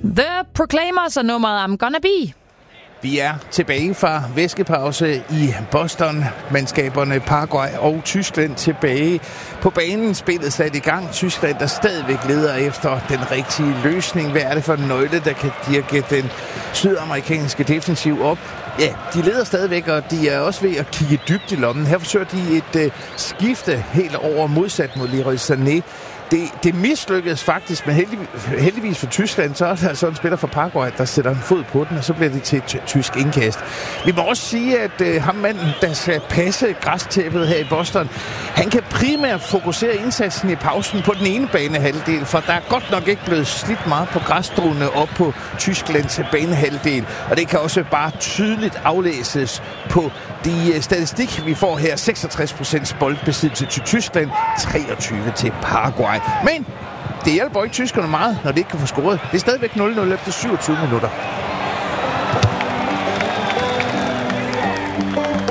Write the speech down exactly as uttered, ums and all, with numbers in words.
The Proclaimers og nummeret I'm Gonna Be. Vi er tilbage fra væskepause i Boston. Mandskaberne Paraguay og Tyskland tilbage på banen. Spillet sat i gang. Tyskland, der stadigvæk leder efter den rigtige løsning. Hvad er det for en nøgle, der kan dirke den sydamerikanske defensiv op? Ja, de leder stadigvæk, og de er også ved at kigge dybt i lommen. Her forsøger de et uh, skifte helt over modsat mod Leroy Sané. Det, det mislykkedes faktisk, men heldigvis, heldigvis for Tyskland, så er der altså en spiller fra Paraguay, der sætter en fod på den, og så bliver det til et tysk indkast. Vi må også sige, at øh, ham manden, der skal passe græstæppet her i Boston, han kan primært fokusere indsatsen i pausen på den ene banehalvdel, for der er godt nok ikke blevet slidt meget på græsstråene op på Tysklands banehalvdel, og det kan også bare tydeligt aflæses på de øh, statistik, vi får her. seksogtres procent boldbesiddelse til Tyskland, treogtyve til Paraguay. Men det hjælper ikke tyskerne meget, når det ikke kan få scoret. Det er stadigvæk nul nul efter syvogtyve minutter.